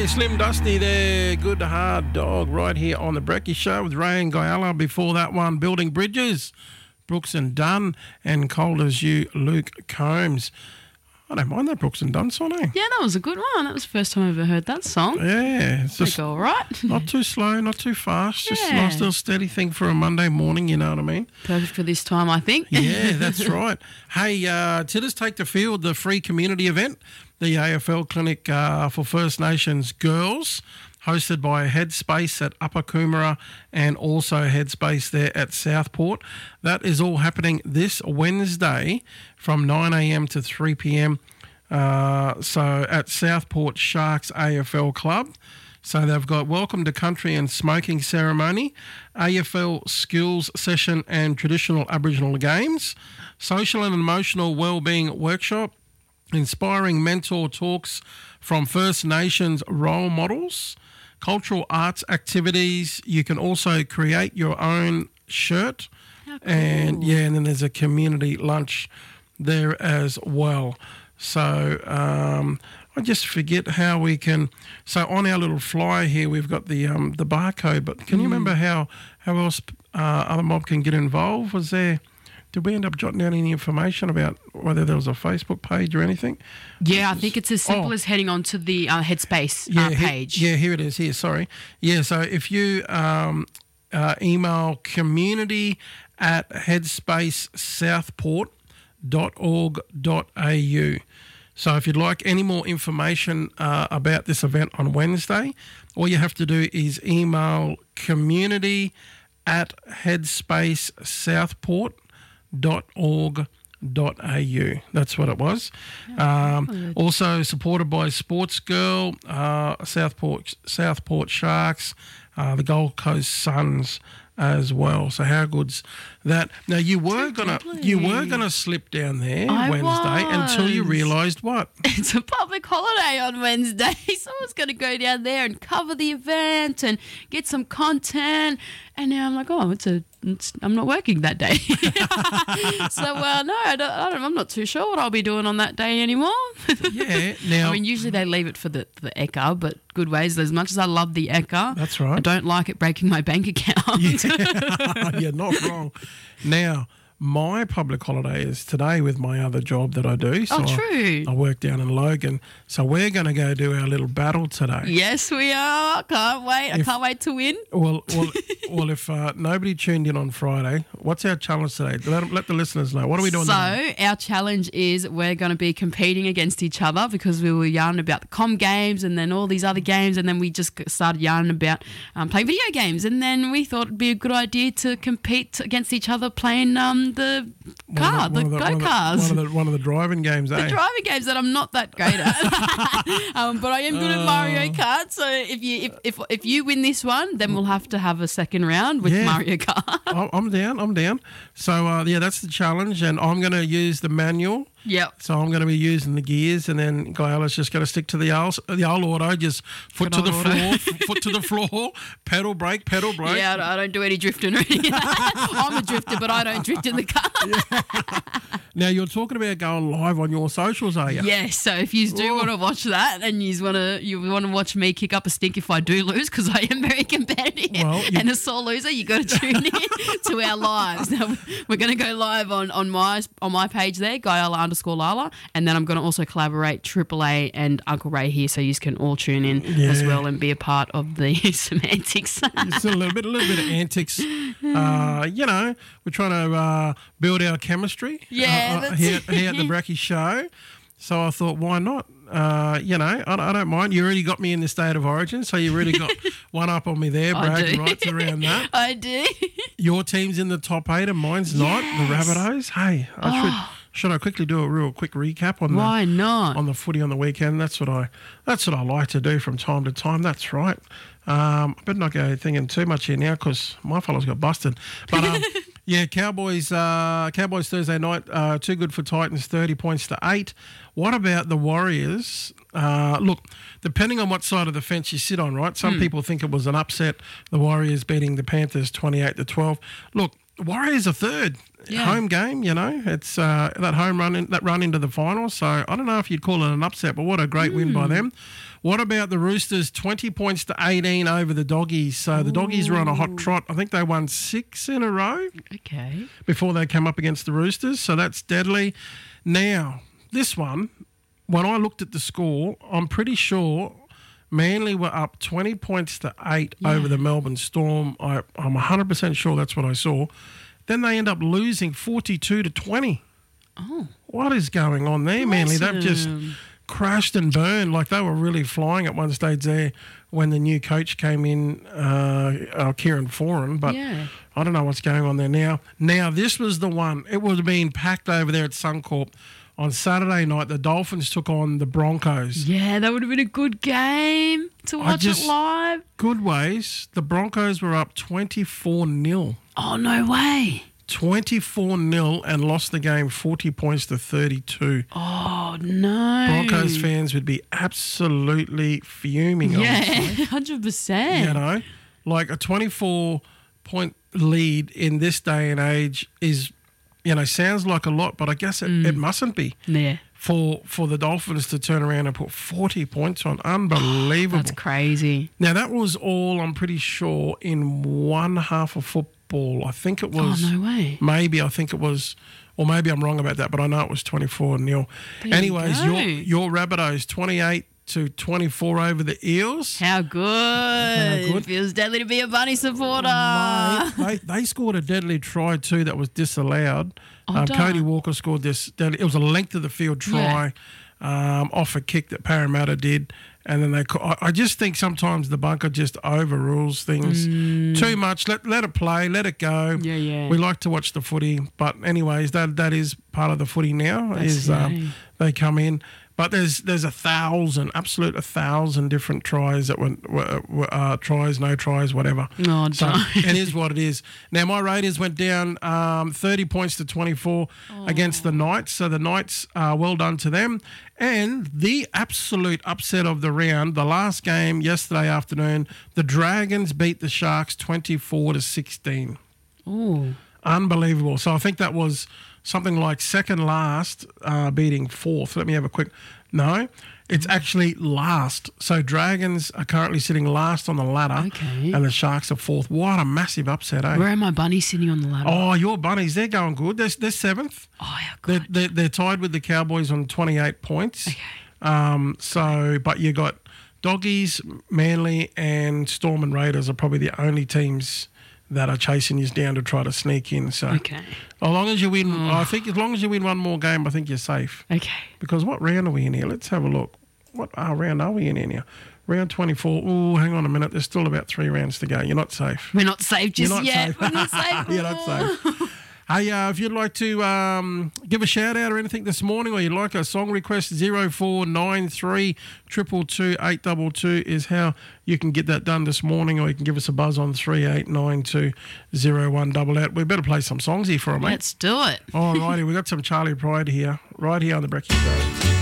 Slim Dusty there, good hard dog right here on the Brecky Show with Ray and Guyala. Before that one, Building Bridges, Brooks and Dunn, and Cold as You, Luke Combs. I don't mind that Brooks and Dunn song, eh? Yeah, that was a good one. That was the first time I ever heard that song. Yeah. It's just all right. Not too slow, not too fast, just a Yeah. nice little steady thing for a Monday morning, you know what I mean? Perfect for this time, I think. Yeah, that's right. Hey, Titters Take the Field, the free community event, the AFL clinic for First Nations girls, hosted by Headspace at Upper Coomera and also Headspace there at Southport. That is all happening this Wednesday from 9 a.m. to 3 p.m. So at Southport Sharks AFL Club. So they've got Welcome to Country and Smoking Ceremony, AFL Skills Session and Traditional Aboriginal Games, Social and Emotional Wellbeing Workshop, Inspiring Mentor Talks from First Nations Role Models, Cultural Arts Activities. You can also create your own shirt. How cool. And then there's a community lunch there as well. So I just forget how we can. So on our little flyer here, we've got the barcode. But can you remember how else other mob can get involved? Did we end up jotting down any information about whether there was a Facebook page or anything? Yeah, I think it's as simple as heading on to the Headspace page. Here it is. Here, sorry. Yeah, so if you email community@headspacesouthport.org.au. So if you'd like any more information about this event on Wednesday, all you have to do is email community@headspacesouthport.org.au. That's what it was. Also supported by Sports Girl, Southport Sharks, the Gold Coast Suns as well. So how good's that? Now you were gonna slip down there Wednesday until you realised what? It's a public holiday on Wednesday. Someone's going to go down there and cover the event and get some content. And now I'm like, I'm not working that day. So, no, I'm not too sure what I'll be doing on that day anymore. Yeah. Now, I mean, usually they leave it for the ECA, but good ways. As much as I love the ECA, that's right. I don't like it breaking my bank account. Yeah, you're not wrong. Now, my public holiday is today with my other job that I do. So true. I work down in Logan. So we're going to go do our little battle today. Yes, we are. Can't wait. I can't wait to win. Well, if nobody tuned in on Friday, what's our challenge today? Let the listeners know. What are we doing today? So our challenge is we're going to be competing against each other because we were yarning about the comm games and then all these other games, and then we just started yarning about playing video games, and then we thought it'd be a good idea to compete against each other playing the go-karts. One of the driving games, The driving games that I'm not that great at. But I am good at Mario Kart. So if you win this one, then we'll have to have a second round with Mario Kart. I'm down. So, that's the challenge, and I'm going to use the manual. Yep. So I'm going to be using the gears, and then Guyala's just going to stick to the old auto, just foot to the floor, pedal brake. Yeah, I don't do any drifting or anything. I'm a drifter, but I don't drift in the car. Yeah. Now, you're talking about going live on your socials, are you? Yes. So if you do want to watch that, and you want to watch me kick up a stink if I do lose, because I am very competitive and a sore loser, you got to tune in to our lives. Now, we're going to go live on my page there, Guyala_Lala, and then I'm going to also collaborate Triple A and Uncle Ray here, so you can all tune in as well and be a part of the semantics. It's a little bit of antics. We're trying to build our chemistry. Yeah, here at the Brecky Show. So I thought, why not? I don't mind. You already got me in the State of Origin, so you really got one up on me there, bragging rights around that. I do. Your team's in the top 8 and mine's not, the Rabbitohs. Hey, should I quickly do a real quick recap on Why not? on the footy on the weekend? That's what I like to do from time to time. That's right. I better not go thinking too much here now because my fellows got busted. But Cowboys Thursday night, too good for Titans, 30 points to 8. What about the Warriors? Look, depending on what side of the fence you sit on, right? Some people think it was an upset, the Warriors beating the Panthers 28-12. Look, Warriors are third. Home game, it's that home run, that run into the finals. So I don't know if you'd call it an upset, but what a great win by them. What about the Roosters? 20 points to 18 over the Doggies. So the Doggies were on a hot trot. I think they won 6 in a row. Okay. Before they came up against the Roosters. So that's deadly. Now, this one, when I looked at the score, I'm pretty sure Manly were up 20 points to 8 over the Melbourne Storm. I'm 100% sure that's what I saw. Then they end up losing 42 to 20. Oh. What is going on there, Manly? They've just crashed and burned. Like they were really flying at one stage there when the new coach came in, Kieran Foran. But I don't know what's going on there now. Now, this was the one. It would have been packed over there at Suncorp. On Saturday night, the Dolphins took on the Broncos. Yeah, that would have been a good game to watch it live. Good ways. The Broncos were up 24-0. Oh, no way. 24-0 and lost the game 40 points to 32. Oh, no. Broncos fans would be absolutely fuming. Yeah, 100%. Like a 24-point lead in this day and age is... sounds like a lot, but I guess it mustn't be. Yeah. For the Dolphins to turn around and put 40 points on. Unbelievable. That's crazy. Now, that was all, I'm pretty sure, in one half of football. I think it was. Oh, no way. Maybe, I think it was, or maybe I'm wrong about that, but I know it was 24-0. Anyways, your Rabbitohs, 28-24 over the Eels. How good. It feels deadly to be a Bunny supporter. Mate, they scored a deadly try too that was disallowed. Cody Walker scored this. It was a length of the field try off a kick that Parramatta did. And then I just think sometimes the bunker just overrules things too much. Let it play, let it go. Yeah. We like to watch the footy. But anyways, that is part of the footy now. They come in. But there's 1,000 different tries that were tries, no tries, whatever. Oh, so it is what it is. Now, my Raiders went down 30 points to 24 against the Knights. So the Knights, well done to them. And the absolute upset of the round, the last game yesterday afternoon, the Dragons beat the Sharks 24-16. Oh. Unbelievable. So I think that was something like second last beating fourth. Let me have a quick... No, it's actually last. So Dragons are currently sitting last on the ladder. Okay. And the Sharks are fourth. What a massive upset, eh? Where are my Bunnies sitting on the ladder? Oh, your Bunnies, they're going good. They're seventh. Oh, how good. They're tied with the Cowboys on 28 points. Okay. But you got Doggies, Manly and Storm and Raiders are probably the only teams that are chasing you down to try to sneak in. So as long as you win, I think as long as you win one more game, I think you're safe. Okay. Because what round are we in here? Let's have a look. What round are we in here? Round 24. Oh, hang on a minute. There's still about 3 rounds to go. You're not safe. We're not safe just yet. Safe. We're not safe. You're not safe. Hey, if you'd like to give a shout out or anything this morning, or you'd like a song request, 0493 222 822 is how you can get that done this morning, or you can give us a buzz on 3892 0188. We better play some songs here for a mate. Let's do it. All righty, we've got some Charlie Pride here, right here on the Breakfast Show.